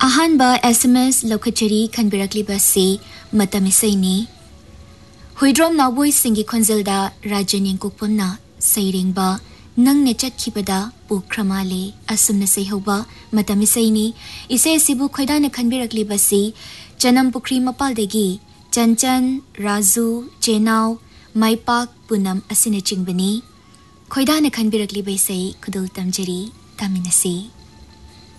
अहानबा SMS लौखचरी खनबिरकलिबसे मतमिसैनी हुइद्रोम नावोई सिंगी खंजलदा राजनिंग कुपमना सैरेंगबा नंगने चटखिबदा पुख्रमाले असुमना सैहौबा मतमिसैनी इसे सिबु खोइदाने खनबिरकलिबसे चनम पुख्री मपालदेगी चंचन राजू चेनाव माइपाक पुनम असिने चिंगबनी खोइदाने खनबिरकलिबसे खुदुल तमजरी तामिनसी